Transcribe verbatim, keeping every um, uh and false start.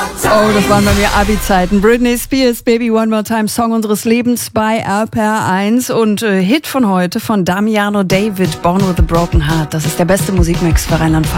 Oh, das waren bei mir Abi-Zeiten. Britney Spears, Baby One More Time, Song unseres Lebens bei R P R eins und äh, Hit von heute von Damiano David, Born with a Broken Heart. Das ist der beste Musikmix für Rheinland-Pfalz.